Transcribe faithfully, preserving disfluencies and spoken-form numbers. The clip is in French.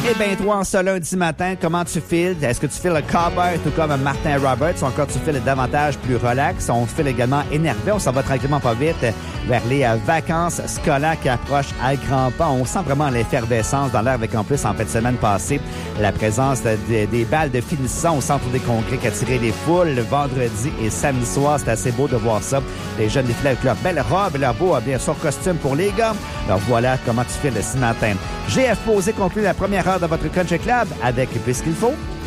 Eh bien, toi, en ce lundi matin, comment tu files? Est-ce que tu files le cowboy tout comme Martin Roberts ou encore tu files davantage plus relax? On file également énervé. On s'en va tranquillement pas vite vers les euh, vacances scolaires qui approchent à grands pas. On sent vraiment l'effervescence dans l'air avec en plus en fin de semaine passée la présence de, de, des balles de finissant au centre des congrès qui attiraient les foules le vendredi et samedi soir. C'est assez beau de voir ça. Les jeunes défilaient avec leurs belles robes et leur beau, bien sûr, costume pour les gars. Alors voilà comment tu files ce matin. G F Posé conclut la première heure de votre Country Club avec Puisqu'il faut.